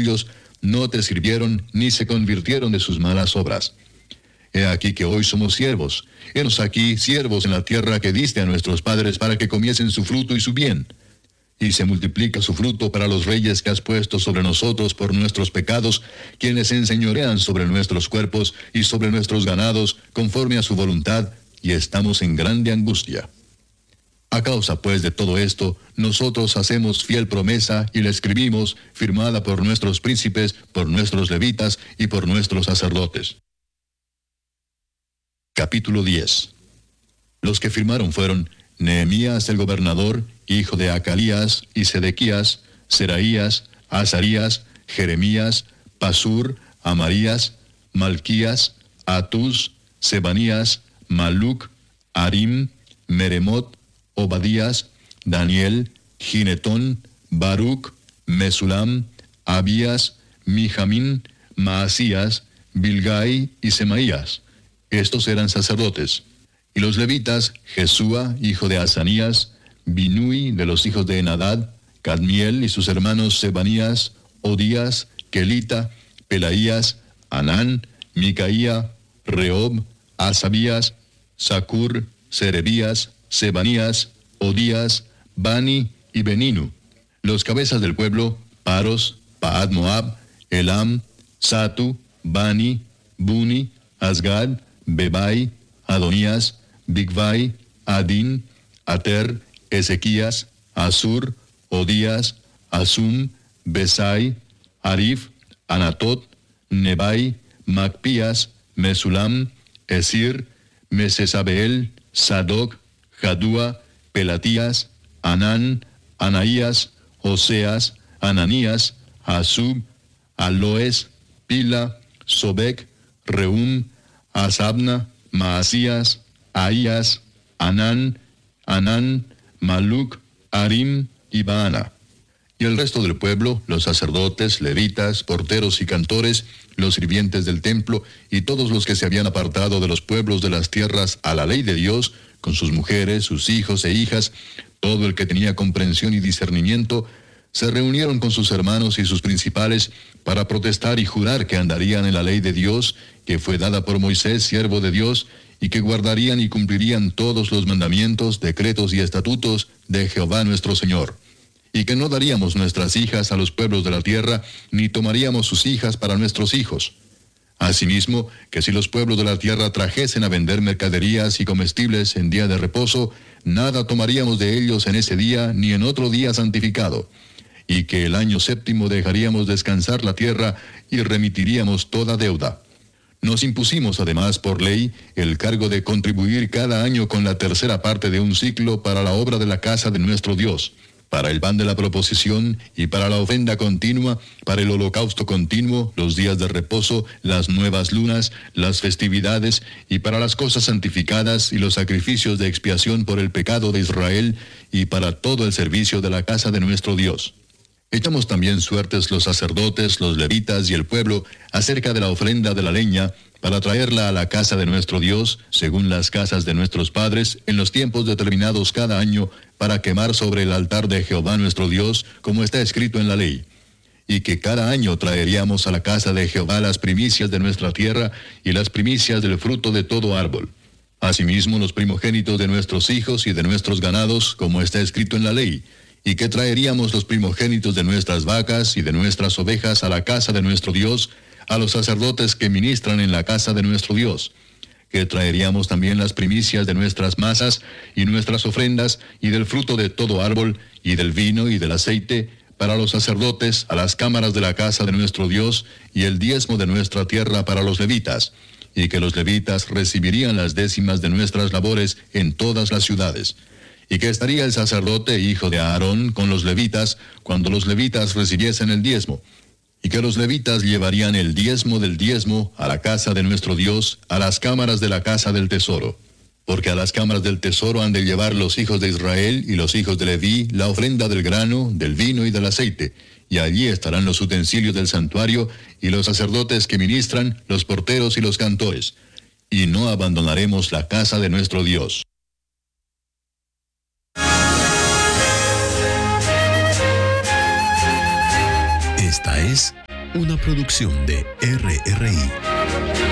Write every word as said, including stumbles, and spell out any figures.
tuyos no te sirvieron ni se convirtieron de sus malas obras. He aquí que hoy somos siervos. Henos aquí siervos en la tierra que diste a nuestros padres para que comiesen su fruto y su bien. Y se multiplica su fruto para los reyes que has puesto sobre nosotros por nuestros pecados, quienes enseñorean sobre nuestros cuerpos y sobre nuestros ganados, conforme a su voluntad, y estamos en grande angustia. A causa pues de todo esto, nosotros hacemos fiel promesa y la escribimos, firmada por nuestros príncipes, por nuestros levitas y por nuestros sacerdotes. Capítulo diez. Los que firmaron fueron Nehemías el gobernador, hijo de Acalías, y Sedequías, Seraías, Azarías, Jeremías, Pasur, Amarías, Malquías, Atús, Sebanías, Maluc, Arim, Meremot, Obadías, Daniel, Ginetón, Baruc, Mesulam, Abías, Mijamín, Maasías, Bilgai y Semaías. Estos eran sacerdotes. Y los levitas, Jesúa, hijo de Azanías, Binui, de los hijos de Enadad, Cadmiel y sus hermanos Sebanías, Odías, Kelita, Pelaías, Anán, Micaía, Reob, Asabías, Sacur, Serebías, Sebanías, Odías, Bani y Beninu. Los cabezas del pueblo, Paros, Paad Moab, Elam, Satu, Bani, Buni, Asgad, Bebai, Adonías, Bigvai, Adin, Ater, Ezequías, Asur, Odías, Asum, Besai, Arif, Anatot, Nebai, Macpías, Mesulam, Esir, Mesesabeel, Sadoc, Jadúa, Pelatías, Anán, Anaías, Oseas, Ananías, Asub, Aloes, Pila, Sobek, Reum, Asabna, Maasías, Ahías, Anán, Anán, Maluc, Arim y Baana. Y el resto del pueblo, los sacerdotes, levitas, porteros y cantores, los sirvientes del templo, y todos los que se habían apartado de los pueblos de las tierras a la ley de Dios, con sus mujeres, sus hijos e hijas, todo el que tenía comprensión y discernimiento, se reunieron con sus hermanos y sus principales para protestar y jurar que andarían en la ley de Dios, que fue dada por Moisés, siervo de Dios, y que guardarían y cumplirían todos los mandamientos, decretos y estatutos de Jehová nuestro Señor. Y que no daríamos nuestras hijas a los pueblos de la tierra, ni tomaríamos sus hijas para nuestros hijos. Asimismo, que si los pueblos de la tierra trajesen a vender mercaderías y comestibles en día de reposo, nada tomaríamos de ellos en ese día, ni en otro día santificado. Y que el año séptimo dejaríamos descansar la tierra y remitiríamos toda deuda. Nos impusimos además por ley el cargo de contribuir cada año con la tercera parte de un ciclo para la obra de la casa de nuestro Dios, para el pan de la proposición y para la ofrenda continua, para el holocausto continuo, los días de reposo, las nuevas lunas, las festividades y para las cosas santificadas y los sacrificios de expiación por el pecado de Israel y para todo el servicio de la casa de nuestro Dios. Echamos también suertes los sacerdotes, los levitas y el pueblo acerca de la ofrenda de la leña, para traerla a la casa de nuestro Dios, según las casas de nuestros padres, en los tiempos determinados cada año, para quemar sobre el altar de Jehová nuestro Dios, como está escrito en la ley. Y que cada año traeríamos a la casa de Jehová las primicias de nuestra tierra, y las primicias del fruto de todo árbol. Asimismo los primogénitos de nuestros hijos y de nuestros ganados, como está escrito en la ley. Y que traeríamos los primogénitos de nuestras vacas y de nuestras ovejas a la casa de nuestro Dios, a los sacerdotes que ministran en la casa de nuestro Dios. Que traeríamos también las primicias de nuestras masas y nuestras ofrendas, y del fruto de todo árbol, y del vino y del aceite, para los sacerdotes, a las cámaras de la casa de nuestro Dios, y el diezmo de nuestra tierra para los levitas. Y que los levitas recibirían las décimas de nuestras labores en todas las ciudades. Y que estaría el sacerdote, hijo de Aarón, con los levitas, cuando los levitas recibiesen el diezmo. Y que los levitas llevarían el diezmo del diezmo a la casa de nuestro Dios, a las cámaras de la casa del tesoro. Porque a las cámaras del tesoro han de llevar los hijos de Israel y los hijos de Leví la ofrenda del grano, del vino y del aceite. Y allí estarán los utensilios del santuario, y los sacerdotes que ministran, los porteros y los cantores. Y no abandonaremos la casa de nuestro Dios. Esta es una producción de R R I.